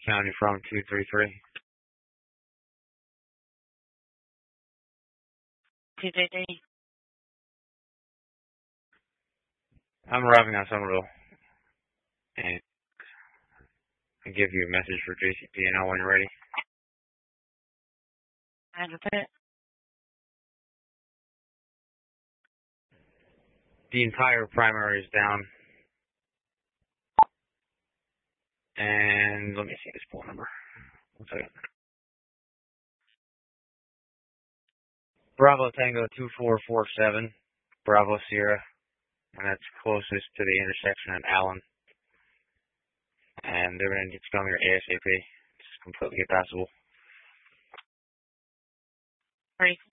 County from 233. 233. I'm arriving on Somerville, and I give you a message for JCP now when you're ready. Advocate. The entire primary is down. And let me see this poll number. 1 second. Bravo Tango 2447, Bravo Sierra, and that's closest to the intersection at Allen. And they're going to get to come here ASAP. It's completely impassable. 34.